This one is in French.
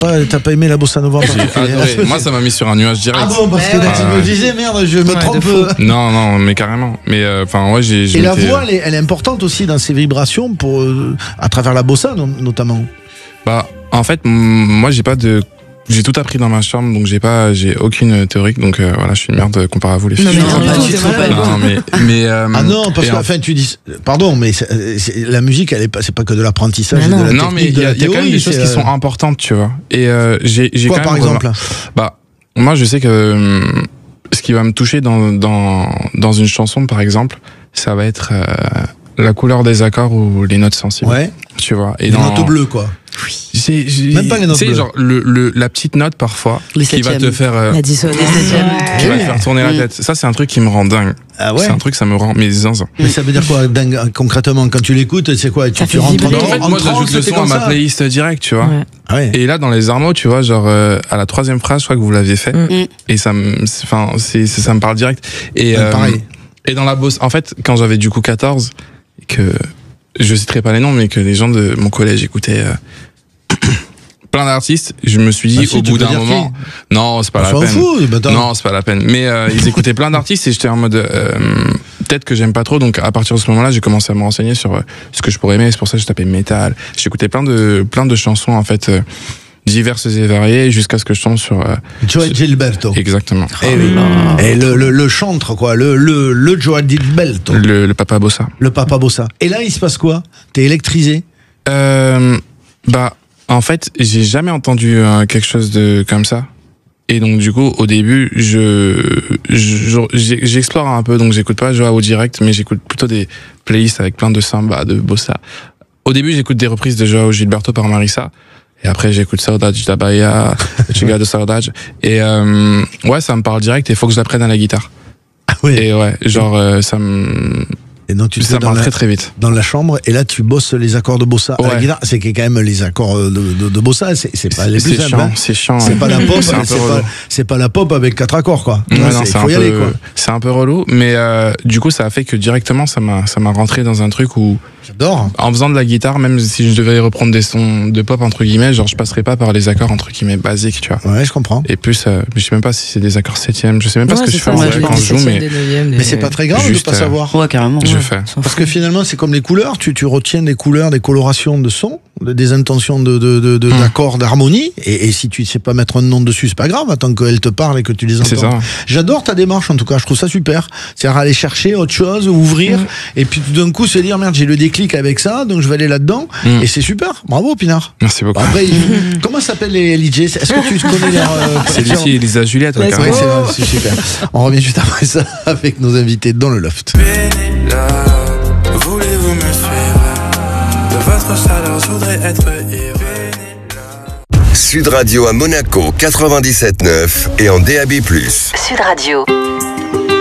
T'as pas aimé la bossa nova en J'ai particulier? adoré. Moi, ça m'a mis sur un nuage direct. Ah bon, parce que là, tu me disais, merde, je me trompe. Non, mais carrément. Mais enfin, ouais, j'ai. Et la voix, elle est importante aussi dans ses vibrations pour à travers la bossa notamment. Bah, en fait, moi, j'ai tout appris dans ma chambre, donc j'ai aucune théorie, donc voilà, je suis une merde comparé à vous les filles. Ah non, parce que enfin tu dis, pardon, mais la musique, c'est pas que de l'apprentissage, de la technique, mais il y a quand même des choses qui sont importantes, tu vois. Et j'ai quoi quand par même exemple? Bah, moi, je sais que ce qui va me toucher dans une chanson, par exemple, ça va être la couleur des accords ou les notes sensibles. Ouais. Tu vois. Et les notes bleues, quoi. Oui. Même pas les notes bleues. Tu sais, genre, la petite note, parfois, qui va te faire... la dissonance. Qui va te faire tourner la tête. Ça, c'est un truc qui me rend dingue. Ah ouais? C'est un truc, ça me rend mes zinzins. Mais ça veut dire quoi, dingue, concrètement? Quand tu l'écoutes, c'est quoi? Tu rentres en fait, moi, j'ajoute le son à ma playlist direct, tu vois. Ouais. Ah ouais. Et là, dans les Armeaux, tu vois, genre, à la 3e phrase, je crois que vous l'aviez fait. Et ça me parle direct. Et, pareil. Et dans la bosse, en fait, quand j'avais du coup 14, que je citerai pas les noms, mais que les gens de mon collège écoutaient plein d'artistes, je me suis dit au bout d'un moment, non, c'est pas la peine. Non, c'est pas la peine. Mais ils écoutaient plein d'artistes et j'étais en mode peut-être que j'aime pas trop. Donc à partir de ce moment-là, j'ai commencé à me renseigner sur ce que je pourrais aimer. C'est pour ça que je tapais métal. J'écoutais plein de chansons en fait. Diverses et variées jusqu'à ce que je tombe sur Joey Gilberto. Exactement. Et le chantre quoi, le Joey Gilberto. Le Papa Bossa. Le Papa Bossa. Et là, il se passe quoi? T'es électrisé? Bah en fait, j'ai jamais entendu quelque chose de comme ça. Et donc du coup, au début, j'explore un peu, donc j'écoute pas Joao direct, mais j'écoute plutôt des playlists avec plein de samba, de bossa. Au début, j'écoute des reprises de Joao Gilberto par Marissa. Et après, j'écoute Saudade da Bahia, Chiga de Saudade. Et ouais, ça me parle direct et il faut que je l'apprenne à la guitare. Ah ouais. Et ouais, genre, ça me... Et donc tu ça parle très vite. Dans la chambre, et là tu bosses les accords de bossa à la guitare. C'est quand même les accords de bossa, c'est pas les plus simples. Hein. C'est chiant. C'est pas la pop, c'est pas la pop avec 4 accords quoi. Ouais, non, faut y aller quoi. C'est un peu relou, mais du coup ça a fait que directement ça m'a rentré dans un truc où j'adore. En faisant de la guitare, même si je devais reprendre des sons de pop entre guillemets, genre je passerais pas par les accords entre guillemets basiques, tu vois. Ouais, je comprends. Et plus, je sais même pas si c'est des accords 7e, je sais même pas ce que je fais en vrai quand je joue, mais c'est pas très grave de pas savoir. Ouais, carrément. Je fais. Parce que finalement, c'est comme les couleurs, tu retiens des couleurs, des colorations de sons, des intentions d'accords, d'harmonie, et si tu sais pas mettre un nom dessus, c'est pas grave, tant qu'elle te parle et que tu les entends. C'est ça. J'adore ta démarche, en tout cas, je trouve ça super. C'est-à-dire aller chercher autre chose, ouvrir, et puis tout d'un coup se dire, merde, j'ai le déclic avec ça, donc je vais aller là-dedans, et c'est super. Bravo, Pinard. Merci beaucoup. Après, comment s'appellent les DJ? Est-ce que tu connais leur... C'est Lucie et Lisa Juliette, ouais, ouais, c'est super. On revient juste après ça avec nos invités dans le loft. Voulez-vous me suivre? De votre chaleur, je voudrais être ivre. Sud Radio à Monaco 97.9 et en DAB+. Sud Radio.